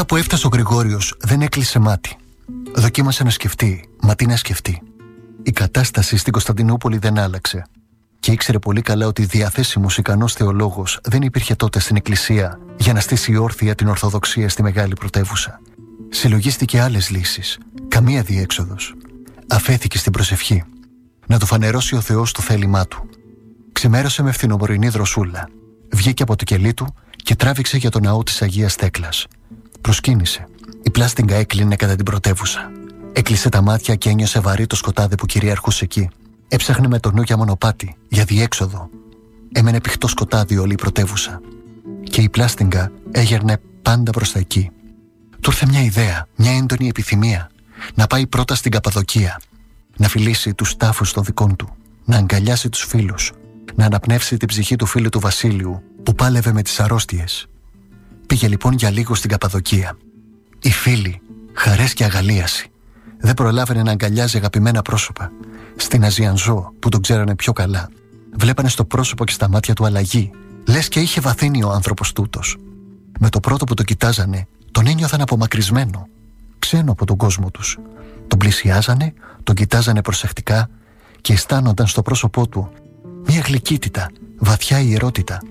Μετά που έφτασε ο Γρηγόριος, δεν έκλεισε μάτι. Δοκίμασε να σκεφτεί, μα τι να σκεφτεί. Η κατάσταση στην Κωνσταντινούπολη δεν άλλαξε. Και ήξερε πολύ καλά ότι διαθέσιμος ικανός θεολόγος δεν υπήρχε τότε στην Εκκλησία για να στήσει όρθια την Ορθοδοξία στη μεγάλη πρωτεύουσα. Συλλογίστηκε άλλες λύσεις, καμία διέξοδος. Αφέθηκε στην προσευχή. Να του φανερώσει ο Θεός το θέλημά του. Ξημέρωσε με φθινομορεινή δροσούλα. Βγήκε από το κελί του και τράβηξε για το ναό της Αγίας Θέκλας. Προσκύνησε. Η πλάστιγκα έκλεινε κατά την πρωτεύουσα. Έκλεισε τα μάτια και ένιωσε βαρύ το σκοτάδι που κυριαρχούσε εκεί. Έψαχνε με το νου για μονοπάτι, για διέξοδο. Έμενε πηχτό σκοτάδι όλη η πρωτεύουσα. Και η πλάστιγκα έγερνε πάντα προς τα εκεί. Του ήρθε μια ιδέα, μια έντονη επιθυμία. Να πάει πρώτα στην Καπαδοκία. Να φιλήσει τους τάφους των δικών του. Να αγκαλιάσει τους φίλους. Να αναπνεύσει την ψυχή του φίλου του Βασίλειου, που πάλευε με τις αρρώστιες. Πήγε λοιπόν για λίγο στην Καπαδοκία. Οι φίλοι, χαρές και αγαλίαση. Δεν προλάβαινε να αγκαλιάζει αγαπημένα πρόσωπα. Στην Αζιανζό, που τον ξέρανε πιο καλά, βλέπανε στο πρόσωπο και στα μάτια του αλλαγή. Λες και είχε βαθύνει ο άνθρωπος τούτος. Με το πρώτο που το κοιτάζανε, τον ένιωθαν απομακρυσμένο, ξένο από τον κόσμο τους. Τον πλησιάζανε, τον κοιτάζανε προσεκτικά και αισθάνονταν στο πρόσωπό του μια γλυκύτητα, βαθιά ιερότητα.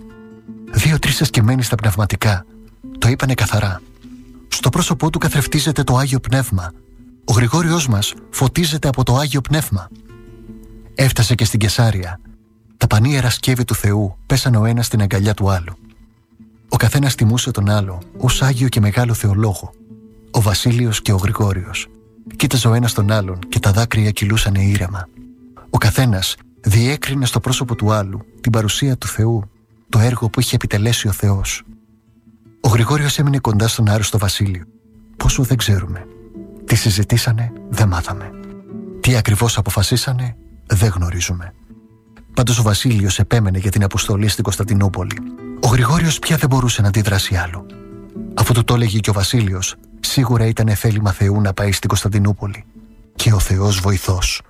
2-3 εσκεμμένοι στα πνευματικά, το είπανε καθαρά. Στο πρόσωπό του καθρεφτίζεται το Άγιο Πνεύμα. Ο Γρηγόριος μας φωτίζεται από το Άγιο Πνεύμα. Έφτασε και στην Κεσάρια. Τα πανίερα σκεύη του Θεού πέσανε ο ένας στην αγκαλιά του άλλου. Ο καθένας τιμούσε τον άλλο ως Άγιο και μεγάλο θεολόγο. Ο Βασίλειος και ο Γρηγόριος. Κοίταζε ο ένας τον άλλον και τα δάκρυα κυλούσανε ήρεμα. Ο καθένας διέκρινε στο πρόσωπο του άλλου την παρουσία του Θεού, το έργο που είχε επιτελέσει ο Θεός. Ο Γρηγόριος έμεινε κοντά στον άρρωστο Βασίλειο. Πόσο δεν ξέρουμε. Τι συζητήσανε, δεν μάθαμε. Τι ακριβώς αποφασίσανε, δεν γνωρίζουμε. Πάντως ο Βασίλειος επέμενε για την αποστολή στην Κωνσταντινούπολη. Ο Γρηγόριος πια δεν μπορούσε να αντιδράσει άλλο. Αφού του το έλεγε και ο Βασίλειος, σίγουρα ήταν θέλημα Θεού να πάει στην Κωνσταντινούπολη. Και ο Θεός βοηθός.